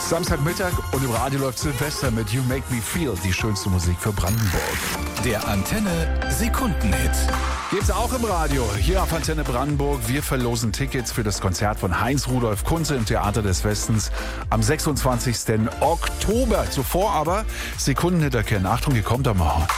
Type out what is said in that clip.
Samstagmittag und im Radio läuft Silvester mit You Make Me Feel, die schönste Musik für Brandenburg. Der Antenne Sekundenhit. Gibt's auch im Radio, hier auf Antenne Brandenburg. Wir verlosen Tickets für das Konzert von Heinz-Rudolf Kunze im Theater des Westens am 26. Oktober. Zuvor aber Sekundenhit erkennen. Achtung, hier kommt er mal.